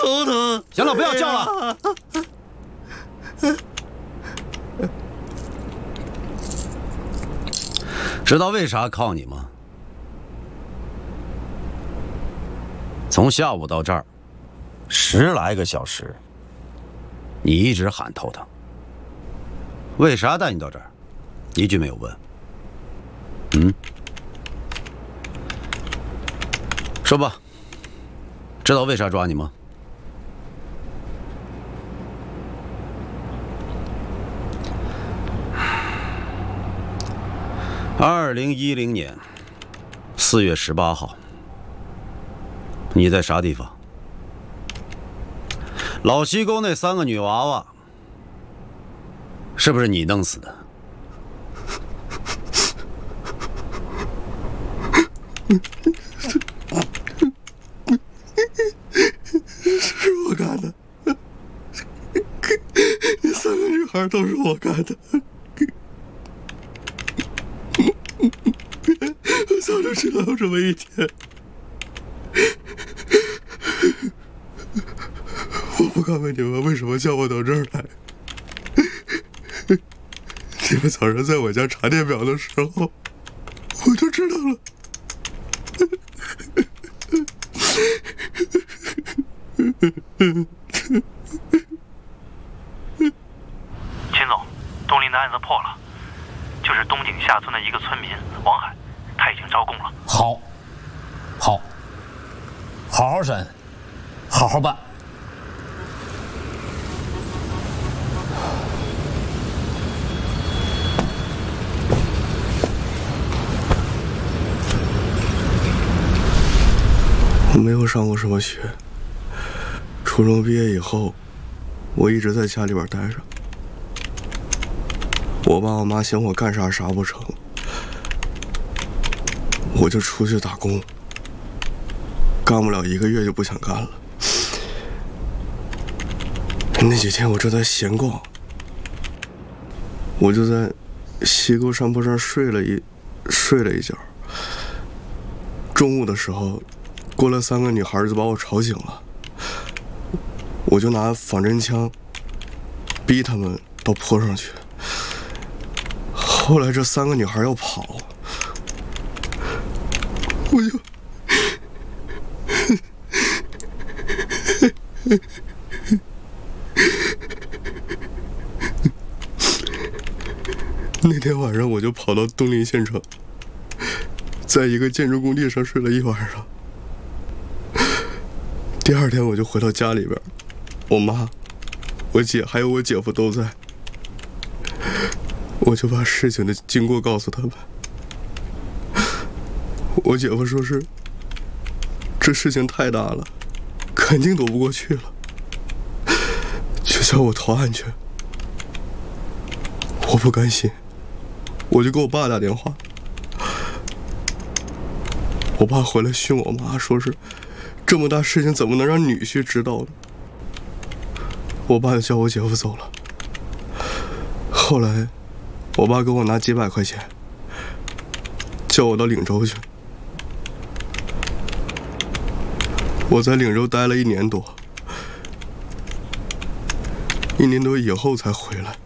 头疼。 行了，不要叫了。知道为啥铐你吗？从下午到这儿，10来个小时，你一直喊头疼。为啥带你到这儿？一句没有问。说吧，知道为啥抓你吗？2010年4月18号，你在啥地方？老西沟那3个女娃娃，是不是你弄死的？ 是我干的，那3个女孩都是我干的。我早就知道有这么一天。我不敢问你们为什么叫我到这儿来。你们早上在我家查电表的时候，我就知道了。 秦总，东林的案子破了，就是东井下村的一个村民王海，他已经招供了。 好，好，好好审，好好办。 我没有上过什么学，初中毕业以后，我一直在家里边待着。我爸我妈嫌我干啥啥不成，我就出去打工，干不了1个月就不想干了。那几天我正在闲逛，我就在西沟山坡上睡了一觉。中午的时候，过来3个女孩就把我吵醒了，我就拿仿真枪逼他们到坡上去。后来这3个女孩要跑，我就那天晚上我就跑到东林县城，在一个建筑工地上睡了一晚上。第2天我就回到家里边，我妈、我姐还有我姐夫都在，我就把事情的经过告诉他们。我姐夫说是这事情太大了，肯定躲不过去了，就叫我投案去。我不甘心，我就给我爸打电话，我爸回来训我妈，说是这么大事情怎么能让女婿知道呢？我爸就叫我姐夫走了。后来我爸给我拿几百块钱，叫我到岭州去。我在岭州待了1年多，1年多以后才回来。